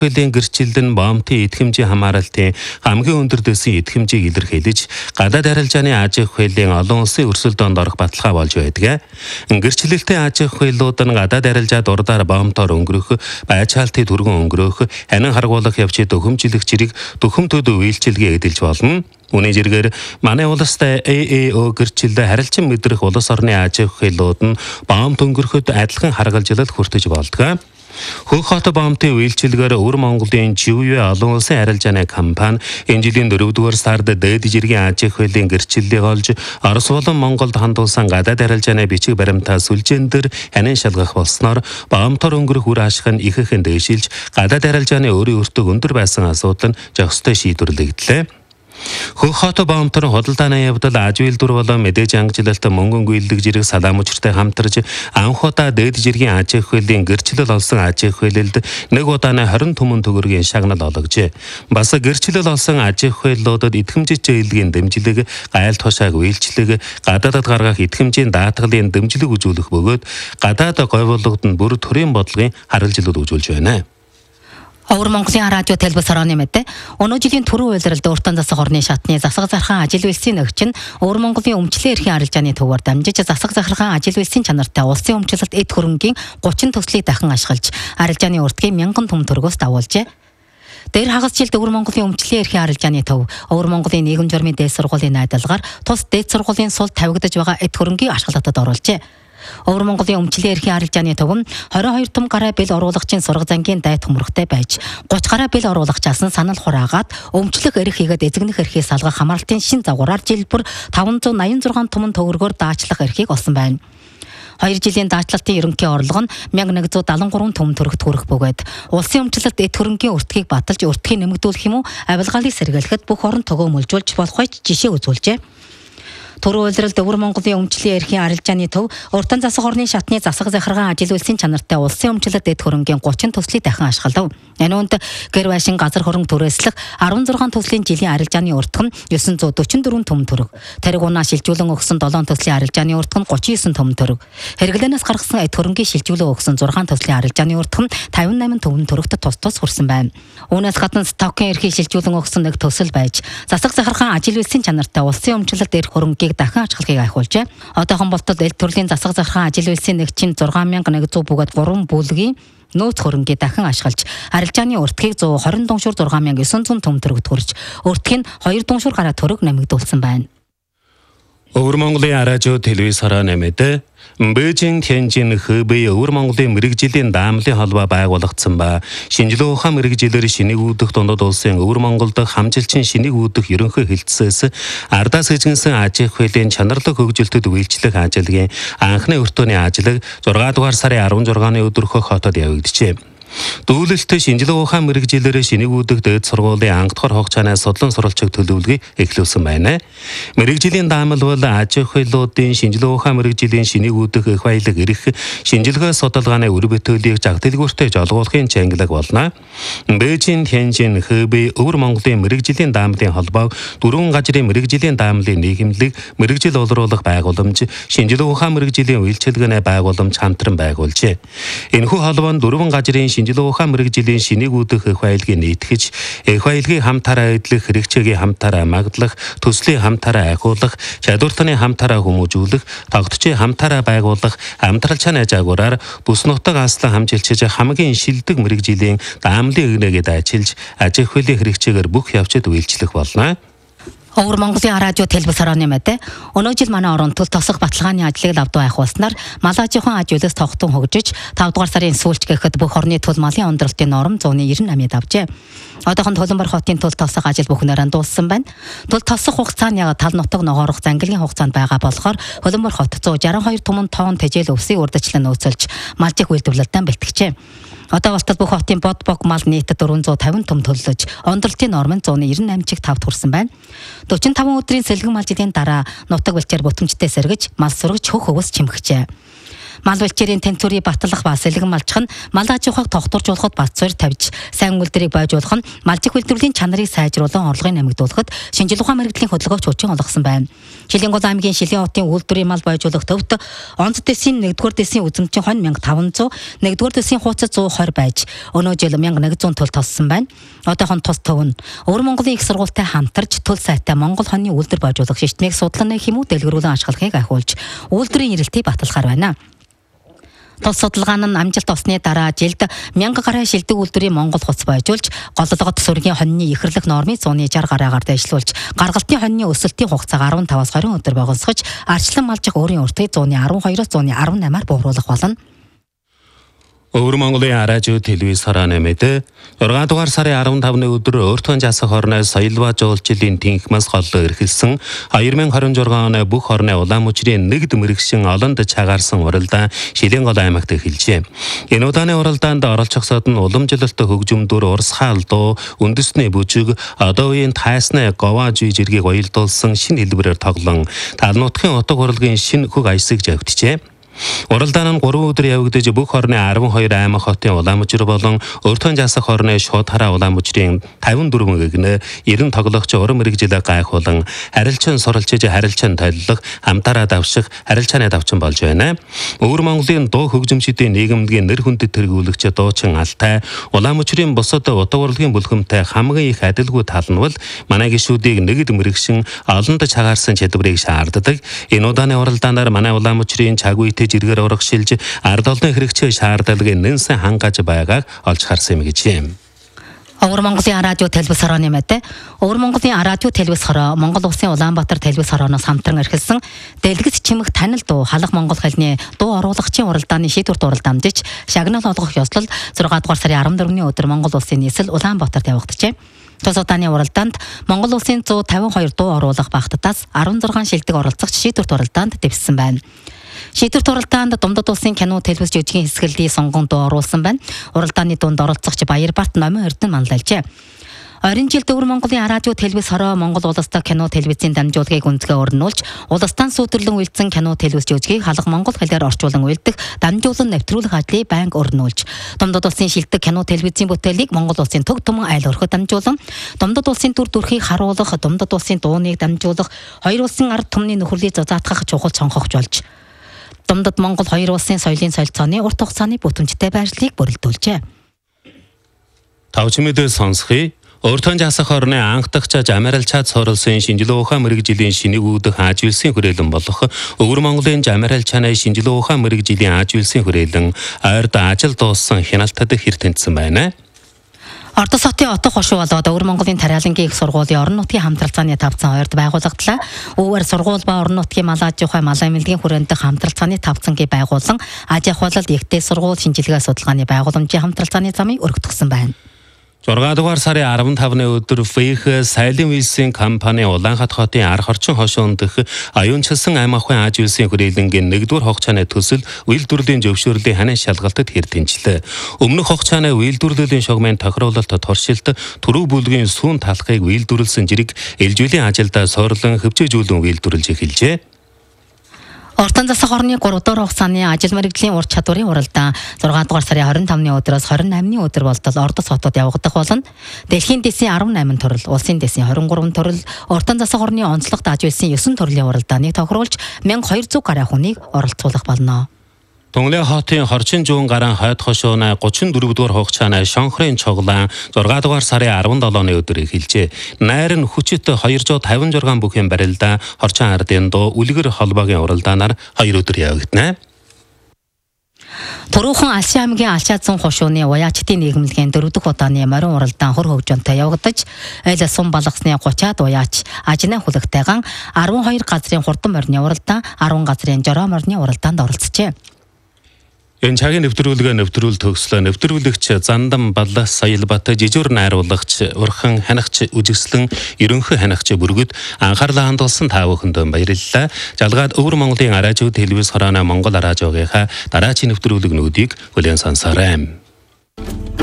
хуулийн гэрчлэлэн бомтын эдхэмжийн хамааралтын хамгийн өндөр дэсийн эдхэмжийг илэрхийлж гадаад арилжааны аж ахуй хуулийн олон улсын өрсөлдөөнд орох баталгаа болж байдаг. Гэрчлэлтэй аж ахуй хуулиуд нь гадаад арилжаад урдаар бомтоор өнгөрөх, байцаалтын түргэн өнгөрөх, ханин харгуулах явцыг төхөмжлөх зэрэг төхөмтөд үйлчилгээ эдэлж болно. Үүний зэрэгээр манай улсад ААО гэрчлэлд харилцан мэдрэх улс орны аж ахуй хуулиуд нь бомт өнгөрөхөд адилхан харгалзалд хүртэж болдог. Хөх хот бомтын үйлчилгээр өвөр Монголын Живе олон улсын арилжааны компани энэ жилийн 4-р сард дээд жиргийн аж ахуй хуулийн гэрчлэлийг олж Орос болон Монголд хандуулсан гадаад арилжааны бичиг баримтаа сүлжээн дээр ханин шалгах болсноор бомтоор өнгөрөх үр ашиг нь ихэхэн дээшилж гадаад арилжааны өөрийн өртөг өндөр байсан асуудал нь зохистой шийдвэрлэгдлээ. Хөх хот бомтор худалдааны явдал аж үйлдвэр болон мэдээж ангилалт мөнгөн гүйлдэг зэрэг салаам учиртай хамтарч анх удаа дээд жиргийн аж ахуй хуулийн гэрчлэл олсон аж ахуй хуулинд нэг удааны 20 түмэн төгрөгийн шагнал олгожээ. Бас гэрчлэл олсон аж ахуй хуулиудад идэвхжиж зээлгийн дэмжлэг, гайл тушааг үйлчлэг, гадаадд гаргах идэвхжийн даатгалын дэмжлэг үзүүлэх бөгөөд гадаад говьлогод нь бүр төрийн бодлогын харгалзлууд үзүүлж байна. Өвөр Монголын радио телевиз хорооны мэдээ өнөө жилийн түрүү үйлрэлд уртан засаг хорны шатны засаг зархан ажил үйлсийн нөгч нь Өвөр Монголын өмчлөлийн эрхийн арилжааны төвөөр дамжиж засаг зархан ажил үйлсийн чанартай улсын өмчлөлт эд хөрөнгийн 30 төслийг дахин ашиглаж арилжааны уртгийн 1000 түмэн төгрөгөөс давуулжээ. Дээр хагас жилд Өвөр Монголын өмчлөлийн эрхийн арилжааны төв Өвөр Монголын нийгэм журмын дээд сургуулийн найдалгаар тус дээд сургуулийн сул тавигдаж байгаа эд хөрөнгийн ашиглалтад оруулжээ. Өвөр Монголын өмчлөлийн эрхийн арилжааны төв нь 22 том гараа бэл оруулагчийн сурга зангийн дай төмөрөгтэй байж 30 гараа бэл оруулагчаас нь санал хураагаад өмчлөх эрх хийгээд эзэгнэх эрхийг салгах хамаарлтын шин загвараар жил бүр 586 түмэн төгрөгөөр даачлах эрхийг олсон байна. 2 жилийн даачлалтын ерөнхий орлого нь 1173 түмэн төгрөгт хүрэх бөгөөд улсын өмчлөлт эд хөрөнгийн өртгийг баталж өртгийг нэмэгдүүлэх юм уу авилгаалыг сэргийлэхэд бүх орон төгөөмөлжүүлж болохгүй жишээ үзүүлжээ. Түрүү үйлрэлд Өвөр Монголын өмчлөлийн эрхийн арилжааны төв уртан засаг хорны шатны засаг захиргаан ажил үйлсийн чанартай улсын өмчлөлт эд хөрөнгийн 30 төслийг дахин ашиглав. Энэ үнд гэр байшин газар хөрөнгө түрээслэх 16 төслийн жилийн арилжааны уртх нь 944 түмэн төгрөг. Тариг унаа шилжүүлэн өгсөн 7 төслийн арилжааны уртх нь 39 түмэн төгрөг. Хэрэглэнээс гаргасан эд хөрөнгийн шилжүүлэн өгсөн 6 төслийн арилжааны уртх нь 58 түмэн төгрөгт тус хүрсэн байна. Үүнээс гадна стокын эрхийг шилжүүлэн өгсөн нэг төсөл байж засаг захиргаан ажил үйлсийн чанартай улсын өмчлөлт эд хөрөнгийг дахин ашиглахыг айхуулжээ. Одоохон болтол эль төрлийн засаг захиргаан ажил үйлсийн нэгжийн 6100 бөгөөд 3 бүлгийн нөөц хөрөнгийг дахин ашиглаж арилжааны уртгийг 120 дуншуур 6900 түмэн төгрөгт хүрч уртгийг нь 2 дуншуур гараа төгрөг нэмэгдүүлсэн байна. Өвөр Монголын радио телевиз хорооны мэдээ Бээжин Тянжин Хэбэй Өвөр Монголын мэрэгжлийн даамлын холбоо байгуулагдсан ба шинжилгээ ухаан мэрэгжилээр шинийг үүдэх дундад улсын Өвөр Монголд хамжилчин шинийг үүдэх ерөнхий хэлтсээс ардаас эзэнсэн аж ахуй хуулийн чанарлаг хөгжилтөд үйлчлэх ажиллагийн анхны өртөөний ажлыг 6 дугаар сарын 16-ны өдөр Хөх хотод явагдажээ. Дүүлэлт шинжилгээ ухаан мэрэгжилээр шинийг үүдэх дээд сургуулийн анх дахь хугацааны судлан сурвалжиг төлөвлөгөөг эхлүүлсэн байна. Мэрэгжлийн даамал бол аж ахуй хуулиудын шинжилгээ ухаан мэрэгжлийн шинийг үүдэх их баялаг эрх шинжилгээ судалгааны үр бүтээлийг жаг дэлгүүртэй жолгуулахын чангалаг болно. Бээжин Тянжин Хэбэй Өвөр Монголын мэрэгжлийн даамлын холбоог 4 газрын мэрэгжлийн даамлын нийгэмлэг мэрэгжил олруулах байгууламж шинжилгээ ухаан мэрэгжлийн үйлчилгээний байгууламж хамтран байгуулжээ. Энэхүү холбоонд 4 газрын шинжилгээ ухаан мэрэгжлийн шинийг үүдэх их баялагийг нийтгэж, их баялагийг хамтараа эдлэх, хэрэгцээгийн хамтараа магадлах, төслийн хамтараа ахиулах, чадвартны хамтараа хүмүүжүүлэх, тогтцын хамтараа байгуулах, хамтралчааны жагвараар бүс нутаг аслан хамжилчиж хамгийн шилдэг мэрэгжлийн даамлын өгнөгээд ажиллаж, аж ахуй хуулийн хэрэгцээгээр бүх явцад үйлчлэх болно. Өвөр Монголын радио телевиз хорооны мэдээ өнөө жил манай орон тул тосох баталгааны ажлыг лавдуу айхуулснаар мал аж ахуйн аж үйлс тогтун хөгжиж 5 дугаар сарын сүүлч гэхэд бүх орны тул малын ондролтын норм 198 давжээ. Одоохон Толгомбор хотын тул тосох ажил бүхнээр дууссан байна. Тул тосох хугацаа нь тал нутаг ногоорох зангилын хугацаанд байгаа болохоор Толгомбор хот 162 түмэн тонн тэжээл өвсийг урдчлан нөөцөлж малжих үйлдвэрлэлдээ бэлтгэжээ. Одоо болтол бүх хотын бод бог мал нийт 450 түм төллөж, ондролтын норм нь 198 тавд хүрсэн байна. 45 өдрийн сэлгэн мал жилийн дараа нутаг бэлчээр бүтэмжтэй сэргэж, мал сурагч хөх өвс чимхжээ. Мал бэлчээрийн тэнцвэрийг батлах ба сэлгэн малчих нь мал аж ахуйг тогтворжуулахад бат суурь тавьж, сайн үйлдвэрийг бойжуулах нь малжих үйлдвэрлэлийн чанарыг сайжруулан орлогыг нэмэгдүүлэхэд шинжлэх ухаан мэргэжлийн хөдөлгөөч хүчин олгосон байна. Шилэнгол аймгийн Шилэн хотын үйлдвэрийн мал бойжуулах төвд онц дэсийн 1-р дэсийн үзэмжин хонь 1500, 1-р дэсийн хууцад 120 байж, өнөө жил 1100 төл тоссон байна. Одоохон тус төв нь Өвөр Монголын их сургуультай хамтарч төл сайтай Монгол хоньны үйлдвэр бойжуулах шийтнийг судлан хэмүү дэлгэрүүлэн ашиглахыг ахиулж, үйлдвэрийн эрэлтийг баталахаар байна. Тус судалгаа нь амжилт олсны дараа жилд 1000 гаруй шилдэг үйлдвэрийн Монгол хуц бойжуулж, голлогод сүргийн хоньны ихрлэх нормыг 160 гараагаар дэвшлүүлж, гаргалтын хоньны өсөлтийн хугацааг 15-аас 20 өдөр богиносгож, арчлан малжих өөрийн уртыг 112-оос 118-аар бууруулах болно. Өвөр Монголын араажуу телевиз харааны мэдээ 6 дугаар сарын 15-ны өдөр өөртөө жасах орноос соёлва жуулчлалын тэнхмээс голлоо эрхэлсэн 2026 оны бүх орны улаан мөчрийн нэгд мэрэгшин олонд чагаарсан уралдаан Шилэнгол аймагт эхэлжээ. Энэ удааны уралдаанд оролцогсод нь уламжлалт хөгжимдөр урсхай алдуу, үндэсний бүжиг, одоо үеийн тайсны говаа жиж иргийг уялдуулсан шинэ хэлбэрээр тоглон тал нутгийн утга хурлын шинэ хөг аясыг завьтжээ. Уралдаан нь 3 өдөр явагдаж бүх орны 12 аймаг хотын улаан мөчр болон өөртөө жасах орны шууд хараа улаан мөчрийн 54 гэгнэ 90 тоглогч уран мэрэгжилээ гайхуулан харилцан суралцж харилцан толилох хамтараа давших харилцааны давчин болж байна. Өвөр Монголын дуу хөгжимчдийн нийгэмдгийн нэр хүндэт тэргүүлэгч дуучин Алтай улаан мөчрийн бусад утга урлагийн бүлгэмтэй хамгийн их адилгүй тал нь бол манай гишүүдийг нэгд мэрэгшин олонд чагаарсан чадварыг шаарддаг. Энэ удааны уралдаанаар манай улаан мөчрийн чаг үетэй жиргээр урагшилж ард олонны хэрэгцээ шаардлагыг нэнсэн хангаж байгааг олж харсан юм гэж юм. Өвөр Монголын радио телевиз хорооны мэдээ. Өвөр Монголын радио телевиз хороо Монгол Улсын Улаанбаатар телевиз хорооноос хамтран эрхэлсэн дэлгэц чимэх танил дуу халах монгол хэлний дуу оруулагчийн уралдааны шийдвэрт уралдаамжиж шагнал олгох ёслол 6 дугаар сарын 14-ний өдөр Монгол Улсын нийслэл Улаанбаатарт явагджээ. Тус удааны уралдаанд Монгол Улсын 152 дуу оруулах багтдаас 16 шилдэг оролцогч шийдвэрт уралдаанд дэвссэн байна. Шийдвэрт уралдаанд Думдад улсын кино телевиз жүжигийн хэсгэлтийн сонгон дуу оруулсан байна. Уралдааны дунд оролцогч Баярбарт номын Эрдэнэ манлайлжээ. Орон жилд Өвөр Монголын радио телевиз хороо Монгол улстай кино телевизийн дамжуулгыг өнцгөө өрнүүлж, улстан сүйтгэрлэн үйлдсэн кино телевиз жүжигийг халах монгол хэлээр орчуулан үйлдэх дамжуулан нэвтрүүлэх ажлыг байнга өрнүүлж, Думдад улсын шилдэг кино телевизийн бүтээлийг Монгол улсын төг түмэн айл өрхөд дамжуулан, Думдад улсын дүр төрхийг харуулах, Думдад улсын дууныг дамжуулах, хоёр улсын ард түмний нөхөрлийг зузаатгах чухал цонхогч болж, Думдад Монгол хоёр улсын соёлын солилцооны урт хугацааны бүтэмжтэй байрлалыг бүрэлдүүлжээ. Тавч мэдээ сонсхий. Өөртөө жасах орны анхдагчаж Амералчаад цоролсон шинжилгээ ухаан мэрэгжлийн шинийг үүдэх аажүүлсийн хүрээлэн болох Өвөр Монголын Амералчааны шинжилгээ ухаан мэрэгжлийн аажүүлсийн хүрээлэн ойрд ажил дууссан хяналтад хэр тэнцсэн байна. Ордос хотын отго хошуу болоод Өвөр Монголын Тариалангийн их сургуулийн орон нутгийн хамтралцааны тавцан ойрд байгуулагдлаа. Үүгээр сургууль ба орон нутгийн мал аж ахуй мал эмнэлгийн хүрээнд хамтралцааны тавцангийг байгуулан аж ахуйлалд ихтэй сургууль шинжилгээ судалгааны байгууламжийн хамтралцааны замыг өргөтгсөн байна. 6 дугаар сарын 15-ны өдөр Фейх Сайлен Вилсийн компани Улаанхат хотын арх орчин хошуунд дэх аюунчилсан аймаг ахуйн аажүүлсийн хүрээлэнгийн 1-р хугацааны төсөл үйлдвэрлэлийн зөвшөөрлийн ханаа шалгалтад хэр тэнцлээ. Өмнөх хугацааны үйлдвэрлэлийн шугамын тохируулалт туршилт түрүү бүлгийн сүүн талхыг үйлдвэрлэсэн жирийг ээлжүүлэн ажилдаа суурлан хөвчөөжүүлэн үйлдвэрлэж эхэлжээ. Ортон засах орны 3 дугаар хугацааны ажил мэргэжлийн ур чадварын уралдаан 6 дугаар сарын 25-ны өдрөөс 28-ны өдөр болтол Ордос хотод явагдах болно. Дэлхийн дэсийн 18 төрөл, улсын дэсийн 23 төрөл, Ортон засах орны онцлогт аажуулсан 9 төрлийн уралдааныг тохируулж 1200 гаруй хүнийг оролцуулах болно. Тонглын хотын хорчин жуун гараан хойд хошууны 34 дугаар хугацааны шонхрын цуглаан 6 дугаар сарын 17-ны өдөр эхэлжээ. Найр нь хүчит 256 бүхэн барилдаа хорчин ардын дуу үлгэр холбоогийн уралдаанаар 2 өдөр явагдана. Туруухан Алшин аймгийн Алчаадсан хошууны уяачдын нийгэмлэгийн 4 дахь удааны морин уралдаан хөр хөгжөнтэй явагдаж, айл сум балгасны 30-аад уяач ажны хүлэгтэйган 12 газрын хурдан морины уралдаан, 10 газрын жороо морины уралдаанд оролцжээ. Энэ цагийн нэвтрүүлэг төгслөө. Нэвтрүүлэгч Зандан Баллас Саялбат жижүүр найруулагч Урхан ханагч үжигслэн ерөнхий ханагч бүргэд анхаарлаа хандуулсан та бүхэнд баярлалаа. Жалгаад Өвөр Монголын араажуу телевиз хорооны Монгол араажуугийнхаа дараагийн нэвтрүүлэгнүүдийг хүлээн сонсоорой.